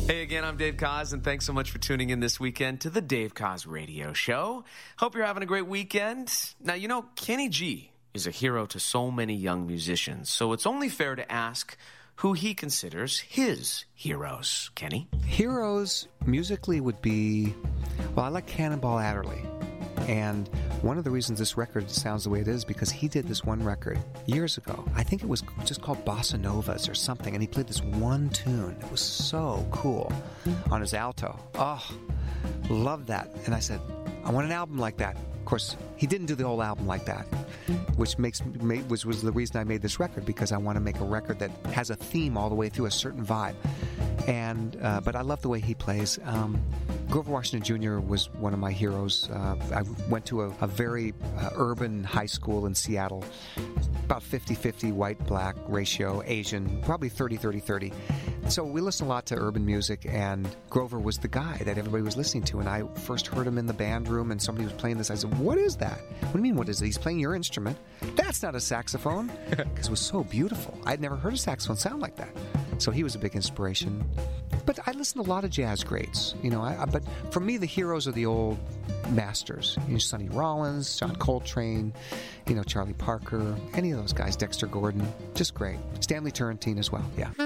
Hey again, I'm Dave Koz, and thanks so much for tuning in this weekend to the Dave Koz Radio Show. Hope you're having a great weekend. Now, you know, Kenny G is a hero to so many young musicians, so it's only fair to ask who he considers his heroes. Kenny? Heroes musically would be, well, I like Cannonball Adderley. And one of the reasons this record sounds the way it is because he did this one record years ago. I think it was just called Bossa Novas or something, and he played this one tune. It was so cool on his alto. Oh, loved that. And I said, I want an album like that. Of course, he didn't do the whole album like that, which was the reason I made this record, because I want to make a record that has a theme all the way through, a certain vibe. And but I love the way he plays. Grover Washington Jr. was one of my heroes. I went to a very urban high school in Seattle, about 50-50 white-black ratio, Asian, probably 30-30-30. So we listened a lot to urban music, and Grover was the guy that everybody was listening to. And I first heard him in the band room, and somebody was playing this. I said, what is that? What do you mean, what is it? He's playing your instrument. That's not a saxophone. Because it was so beautiful. I'd never heard a saxophone sound like that. So he was a big inspiration. But I listened to a lot of jazz greats, you know. But for me, the heroes are the old masters. You know, Sonny Rollins, John Coltrane, you know, Charlie Parker, any of those guys, Dexter Gordon, just great. Stanley Turrentine as well, yeah.